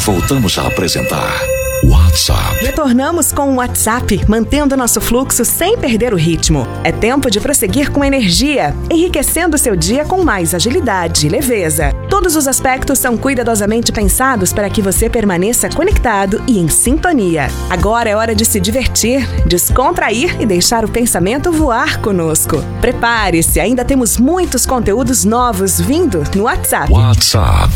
Voltamos a apresentar WhatsApp. Retornamos com o WhatsApp, mantendo nosso fluxo sem perder o ritmo. É tempo de prosseguir com energia, enriquecendo seu dia com mais agilidade e leveza. Todos os aspectos são cuidadosamente pensados para que você permaneça conectado e em sintonia. Agora é hora de se divertir, descontrair e deixar o pensamento voar conosco. Prepare-se, ainda temos muitos conteúdos novos vindo no WhatsApp. WhatsApp.